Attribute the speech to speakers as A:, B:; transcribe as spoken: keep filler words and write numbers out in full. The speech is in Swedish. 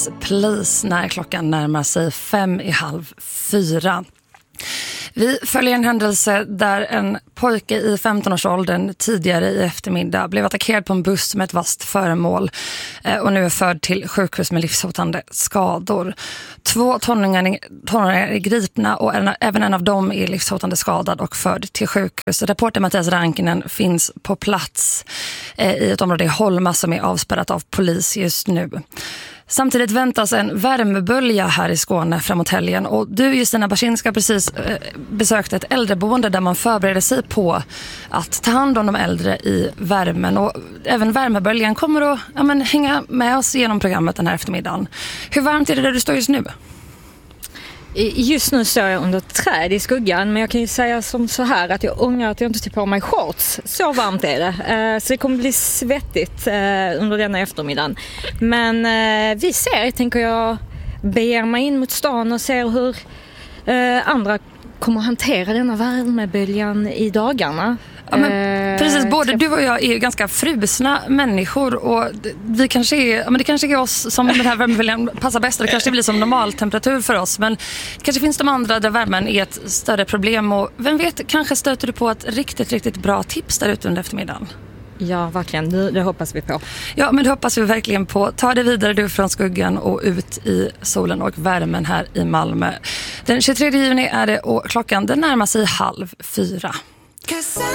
A: Polis när klockan närmar sig fem i halv fyra. Vi följer en händelse där en pojke i femton-årsåldern tidigare i eftermiddag blev attackerad på en buss med ett vasst föremål och nu är förd till sjukhus med livshotande skador. Två tonåringar, tonåringar är gripna och en, även en av dem är livshotande skadad och förd till sjukhus. Reporter Mattias Rankinen finns på plats eh, i ett område i Holma som är avspärrat av polis just nu. Samtidigt väntas en värmebölja här i Skåne framåt helgen och du, Justina Baczynska, har precis eh, besökt ett äldreboende där man förbereder sig på att ta hand om de äldre i värmen, och även värmeböljan kommer att ja, men, hänga med oss genom programmet den här eftermiddagen. Hur varmt är det där du står just nu?
B: Just nu står jag under ett träd i skuggan, men jag kan ju säga som så här att jag ångrar att jag inte tog på mig shorts. Så varmt är det. Så det kommer bli svettigt under denna eftermiddagen. Men vi ser, tänker jag, beger mig in mot stan och ser hur andra kommer att hantera denna värmeböljan i dagarna.
A: Ja, men precis, både du och jag är ganska frusna människor och vi kanske är, ja, men det kanske är oss som den här värmeböljan passar bäst, och det kanske blir som normal temperatur för oss, men kanske finns de andra där värmen är ett större problem, och vem vet, kanske stöter du på ett riktigt, riktigt bra tips där ute under eftermiddagen.
B: Ja, verkligen. Det, det hoppas vi på.
A: Ja, men det hoppas vi verkligen på. Ta det vidare du från skuggan och ut i solen och värmen här i Malmö. Den tjugotredje juni är det och klockan den närmar sig halv fyra.